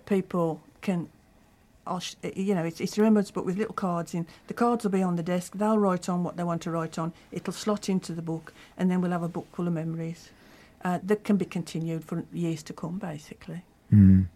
people can, it's a remembrance book with little cards in. The cards will be on the desk. They'll write on what they want to write on. It'll slot into the book, and then we'll have a book full of memories that can be continued for years to come, basically. Mm.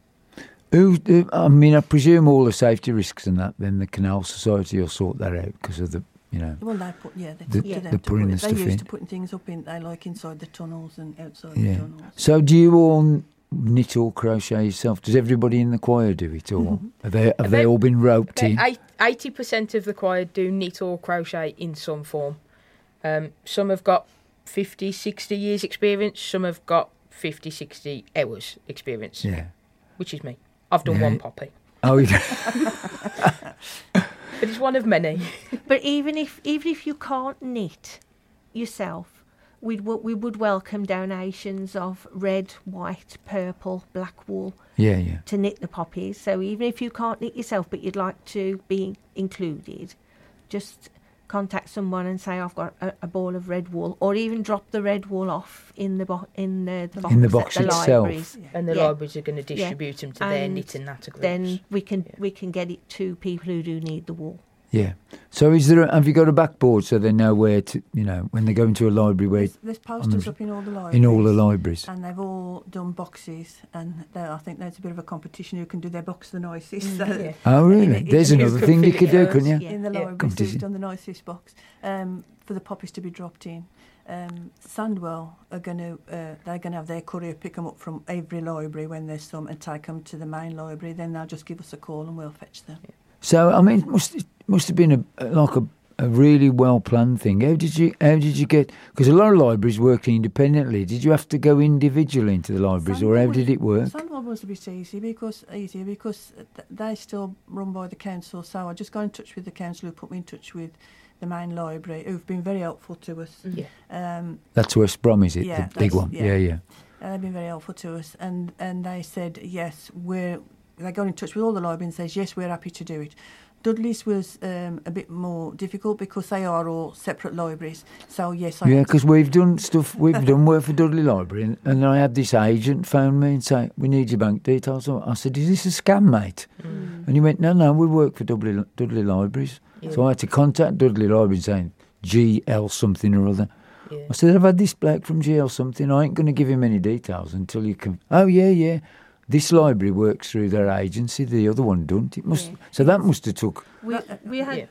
I presume all the safety risks and that, then the Canal Society will sort that out because of the, Well, they put, they're putting the stuff in. They used to putting things up inside the tunnels and outside the tunnels. So do you all knit or crochet yourself? Does everybody in the choir do it, or have they all been roped in? 80% of the choir do knit or crochet in some form. Some have got 50, 60 years experience. Some have got 50, 60 hours experience. Yeah. Which is me. I've done one poppy. Oh, yeah. But it's one of many. But even if you can't knit yourself, we would welcome donations of red, white, purple, black wool. Yeah. To knit the poppies. So even if you can't knit yourself, but you'd like to be included, just contact someone and say, I've got a ball of red wool, or even drop the red wool off in the box at the itself. Libraries. Yeah. And the libraries are going to distribute them to their knit and natter groups. Then we can get it to people who do need the wool. Yeah. So have you got a backboard so they know where to, when they go into a library where... There's posters up in all the libraries. In all the libraries. And they've all done boxes, and I think there's a bit of a competition who can do their box the nicest. So Oh, really? There's another thing you could do, couldn't you? In the libraries, who's done the nicest box for the poppies to be dropped in. Sandwell are they're going to have their courier pick them up from every library when there's some and take them to the main library. Then they'll just give us a call and we'll fetch them. Yeah. So, it must have been a really well-planned thing. How did you get... Because a lot of libraries work independently. Did you have to go individually into the libraries, or how did it work? Sandwell was a bit easier because they still run by the council. So I just got in touch with the council who put me in touch with the main library, who've been very helpful to us. Yeah. That's West Brom, is it? Yeah, the big one. Yeah. They've been very helpful to us, and they said yes. They got in touch with all the libraries and says yes, we're happy to do it. Dudley's was a bit more difficult because they are all separate libraries. So yes, because we've done work for Dudley Library, and I had this agent phone me and say, "We need your bank details." So I said, "Is this a scam, mate?" And he went, "No, we work for Dudley Libraries." Yeah. So I had to contact Dudley Library saying GL something or other. Yeah. I said, "I've had this bloke from GL something. I ain't going to give him any details until you can." Oh yeah. This library works through their agency. The other one don't. It must. Yeah. So that must have took. We had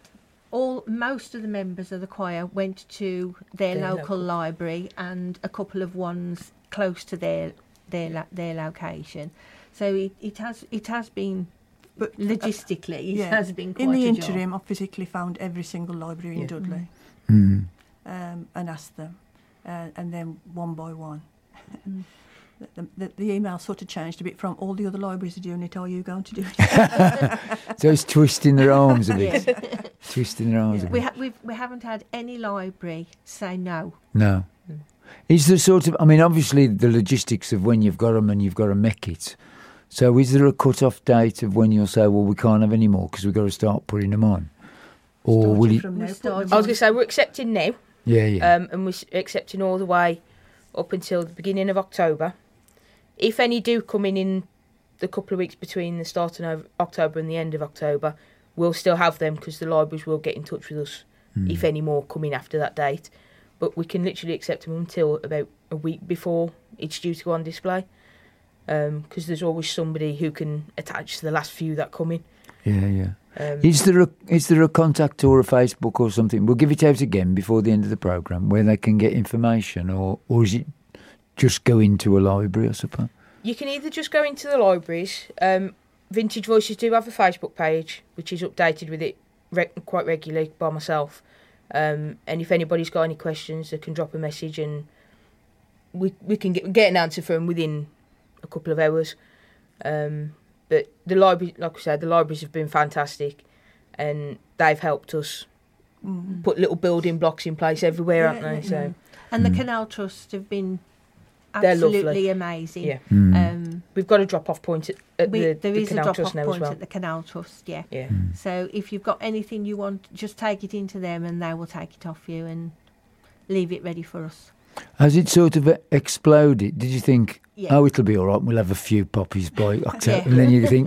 most of the members of the choir went to their local library and a couple of ones close to their location. So it has been. But logistically, it has been quite in the a interim, job. I physically found every single library in Dudley and asked them, and then one by one. The email sort of changed a bit from all the other libraries are doing it, are you going to do it? So it's twisting their arms a bit. Twisting their arms a bit. We haven't had any library say no. No. Is there sort of, obviously the logistics of when you've got them and you've got to make it. So is there a cut-off date of when you'll say, well, we can't have any more because we've got to start putting them on? Or will it... I was going to say, we're accepting now. Yeah. And we're accepting all the way up until the beginning of October. If any do come in the couple of weeks between the start of October and the end of October, we'll still have them because the libraries will get in touch with us if any more come in after that date. But we can literally accept them until about a week before it's due to go on display, because there's always somebody who can attach to the last few that come in. Yeah. Is there a contact or a Facebook or something? We'll give it out again before the end of the programme where they can get information, or is it just go into a library, I suppose? You can either just go into the libraries. Vintage Voices do have a Facebook page, which is updated with it quite regularly by myself. And if anybody's got any questions, they can drop a message and we can get an answer from them within a couple of hours. But the library, like I said, the libraries have been fantastic, and they've helped us put little building blocks in place everywhere, haven't they? Yeah. So, and the Canal Trust have been absolutely amazing. Yeah. We've got a drop-off point at the Canal Trust now as well. There is a drop-off point at the Canal Trust, yeah. So if you've got anything you want, just take it into them and they will take it off you and leave it ready for us. Has it sort of exploded? Did you think, it'll be all right, we'll have a few poppies by October? And then you think,